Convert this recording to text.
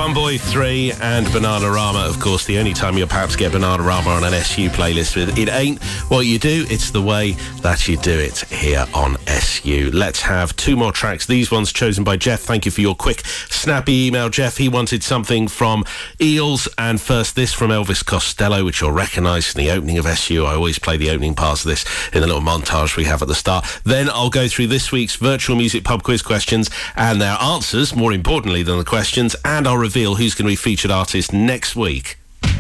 Fun Boy 3 and Bananarama, of course, the only time you'll perhaps get Bananarama on an SU playlist. It ain't what you do, it's the way that you do it here on SU. Let's have two more tracks. These ones chosen by Jeff. Thank you for your quick, snappy email, Jeff. He wanted something from Eels, and first this from Elvis Costello, which you'll recognise in the opening of SU. I always play the opening parts of this in the little montage we have at the start. Then I'll go through this week's virtual music pub quiz questions and their answers, more importantly than the questions, and I'll reveal who's going to be featured artist next week.